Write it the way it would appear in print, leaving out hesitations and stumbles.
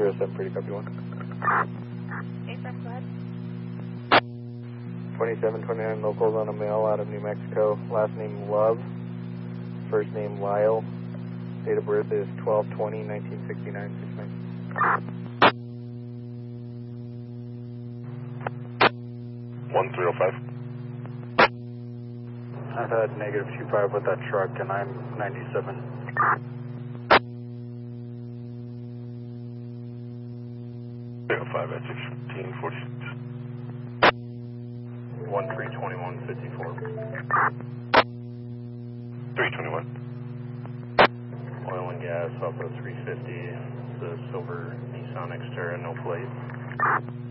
307, pretty copy 1. A-Firm, go ahead. 2729 locals on a mail out of New Mexico. Last name Love, first name Lyle. Date of birth is 12/20/1969. 1305. I've had negative 25 with that truck, and I'm 97. 305 at 1646. 132154. 321. Oil and gas off of 350. It's a silver Nissan Xterra, no plate.